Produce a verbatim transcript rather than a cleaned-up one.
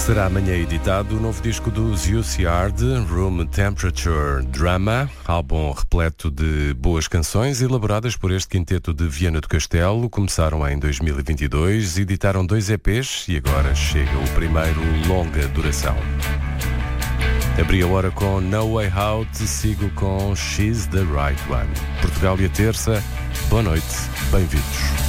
Será amanhã editado o novo disco dos U C Yard, Room Temperature Drama, álbum repleto de boas canções elaboradas por este quinteto de Viana do Castelo. Começaram em dois mil e vinte e dois, editaram dois E Ps e agora chega o primeiro longa duração. Abri a hora com No Way Out, sigo com She's the Right One. Portugal e a terça, boa noite, bem-vindos.